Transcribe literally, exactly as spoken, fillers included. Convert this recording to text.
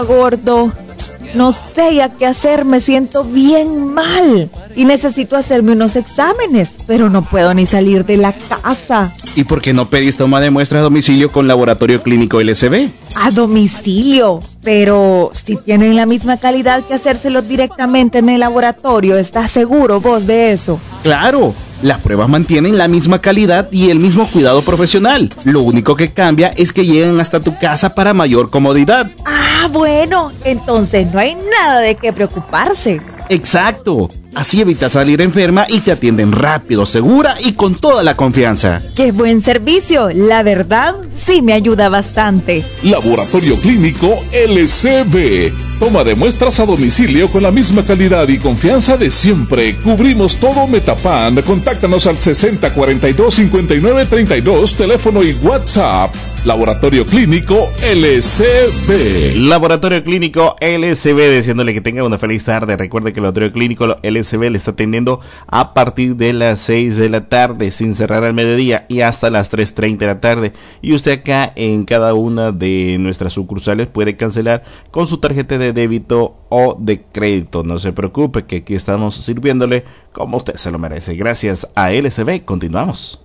Gordo, no sé ya qué hacer, me siento bien mal y necesito hacerme unos exámenes, pero no puedo ni salir de la casa. ¿Y por qué no pedís toma de muestras a domicilio con Laboratorio Clínico L S B? A domicilio, pero si tienen la misma calidad que hacérselos directamente en el laboratorio, ¿estás seguro vos de eso? ¡Claro! Las pruebas mantienen la misma calidad y el mismo cuidado profesional. Lo único que cambia es que llegan hasta tu casa para mayor comodidad. Ah, bueno, entonces no hay nada de qué preocuparse. Exacto. Así evitas salir enferma y te atienden rápido, segura y con toda la confianza. ¡Qué buen servicio! La verdad, sí me ayuda bastante. Laboratorio Clínico L S B. Toma de muestras a domicilio con la misma calidad y confianza de siempre. Cubrimos todo Metapan. Contáctanos al sesenta cuarenta y dos cincuenta y nueve treinta y dos, teléfono y WhatsApp. Laboratorio Clínico L S B. Laboratorio Clínico L S B, deseándole que tenga una feliz tarde. Recuerde que el Laboratorio Clínico L S B le está atendiendo a partir de las seis de la tarde, sin cerrar al mediodía, y hasta las tres treinta de la tarde. Y usted acá en cada una de nuestras sucursales puede cancelar con su tarjeta de débito o de crédito. No se preocupe, que aquí estamos sirviéndole como usted se lo merece. Gracias a L S B, continuamos.